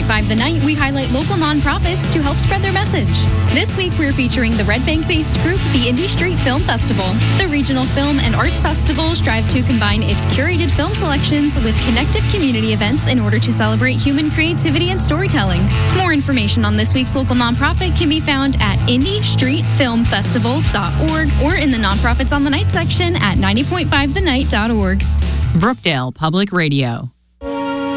90.5 The Night, we highlight local nonprofits to help spread their message. This week, we're featuring the Red Bank-based group, the Indie Street Film Festival. The regional film and arts festival strives to combine its curated film selections with connective community events in order to celebrate human creativity and storytelling. More information on this week's local nonprofit can be found at indiestreetfilmfestival.org or in the Nonprofits on the Night section at 90.5thenight.org. Brookdale Public Radio.